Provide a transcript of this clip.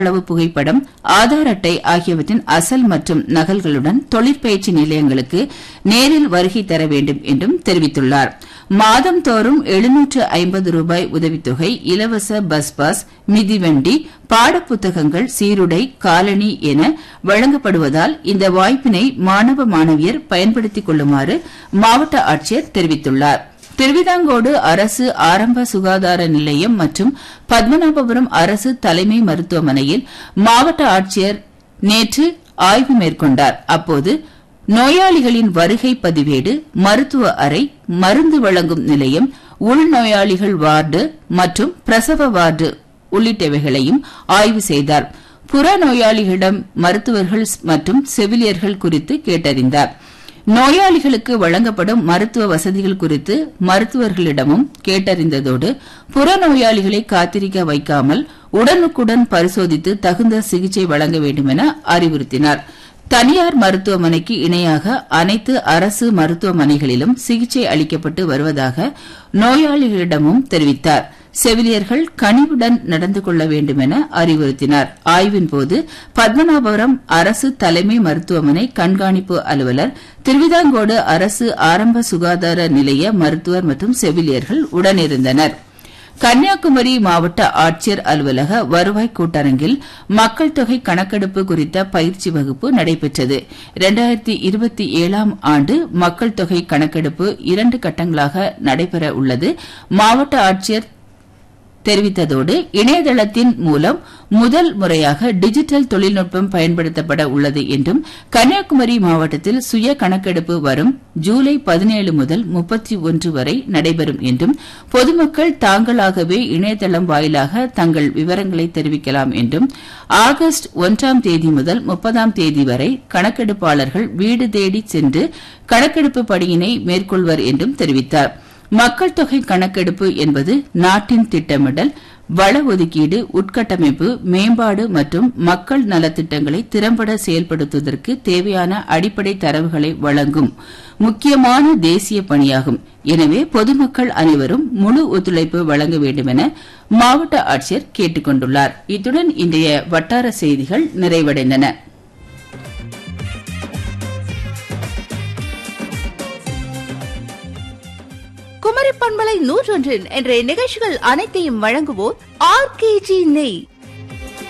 அளவு புகைப்படம், ஆதார் அட்டை ஆகியவற்றின் அசல் மற்றும் நகல்களுடன் தொழிற்பயிற்சி நிலையங்களுக்கு நேரில் வருகை தர வேண்டும் என்றும் தெரிவித்துள்ளார். மாதந்தோறும் 750 ரூபாய் உதவித்தொகை, இலவச பஸ் பாஸ், மிதிவண்டி, பாடப்புத்தகங்கள், சீருடை, காலணி என வழங்கப்படுவதால் இந்த வாய்ப்பினை மாணவ மாணவியர் பயன்படுத்திக் கொள்ளுமாறு மாவட்ட ஆட்சியர் தெரிவித்துள்ளார். திருவிதாங்கோடு அரசு ஆரம்ப சுகாதார நிலையம் மற்றும் பத்மநாபபுரம் அரசு தலைமை மருத்துவமனையில் மாவட்ட ஆட்சியர் நேற்று ஆய்வு மேற்கொண்டார். அப்போது நோயாளிகளின் வருகை பதிவேடு, மருத்துவ அறை, மருந்து வழங்கும் நிலையம், உள்நோயாளிகள் வார்டு மற்றும் பிரசவ வார்டு உள்ளிட்டவைகளையும் ஆய்வு செய்தார். புறநோயாளிகளிடம் மருத்துவர்கள் மற்றும் செவிலியர்கள் குறித்து கேட்டறிந்தார். நோயாளிகளுக்கு வழங்கப்படும் மருத்துவ வசதிகள் குறித்து மருத்துவர்களிடமும் கேட்டறிந்ததோடு புறநோயாளிகளை காத்திருக்க வைக்காமல் உடனுக்குடன் பரிசோதித்து தகுந்த சிகிச்சை வழங்க வேண்டும் என அறிவுறுத்தினார். தனியார் மருத்துவமனைக்கு இணையாக அனைத்து அரசு மருத்துவமனைகளிலும் சிகிச்சை அளிக்கப்பட்டு வருவதாக நோயாளிகளிடமும் தெரிவித்தார். செவிலியர்கள் கனிவுடன் நடந்து கொள்ள வேண்டும் என அறிவுறுத்தினார். ஆய்வின்போது பத்மநாபபுரம் அரசு தலைமை மருத்துவமனை கண்காணிப்பு அலுவலர், திருவிதாங்கோடு அரசு ஆரம்ப சுகாதார நிலைய மருத்துவர் மற்றும் செவிலியர்கள் உடனிருந்தனர். கன்னியாகுமரி மாவட்ட ஆட்சியர் அலுவலக வருவாய் கூட்டரங்கில் மக்கள் தொகை கணக்கெடுப்பு குறித்த பயிற்சி வகுப்பு நடைபெற்றது. 2027 ஆண்டு மக்கள் தொகை கணக்கெடுப்பு 2 கட்டங்களாக நடைபெற உள்ளது. மாவட்ட ஆட்சியர் தெரிவித்ததோடு இணையதளத்தின் மூலம் முதல் முறையாக டிஜிட்டல் தொழில்நுட்பம் பயன்படுத்தப்பட உள்ளது என்றும், கன்னியாகுமரி மாவட்டத்தில் சுய கணக்கெடுப்பு வரும் ஜூலை 17 முதல் 31 வரை நடைபெறும் என்றும், பொதுமக்கள் தாங்களாகவே இணையதளம் வாயிலாக தங்கள் விவரங்களை தெரிவிக்கலாம் என்றும், ஆகஸ்ட் 1ஆம் தேதி முதல் 30ஆம் தேதி வரை கணக்கெடுப்பாளர்கள் வீடு தேடி சென்று கணக்கெடுப்பு பணியினை மேற்கொள்வர் என்றும் தெரிவித்தார். மக்கள் தொகை கணக்கெடுப்பு என்பது நாட்டின் திட்டமிடல், வள ஒதுக்கீடு, உட்கட்டமைப்பு மேம்பாடு மற்றும் மக்கள் நலத்திட்டங்களை திறம்பட செயல்படுத்துவதற்கு தேவையான அடிப்படை தரவுகளை வழங்கும் முக்கியமான தேசிய பணியாகும். எனவே பொதுமக்கள் அனைவரும் முழு ஒத்துழைப்பு வழங்க வேண்டும் என மாவட்ட ஆட்சியர் கேட்டுக் கொண்டுள்ளார். இத்துடன் இன்றைய வட்டார செய்திகள் நிறைவடைந்தன. குமரி பண்பலை 101 என்ற நிகழ்ச்சிகள் அனைத்தையும் வழங்குவோர் ஆர்கேஜி நெய்.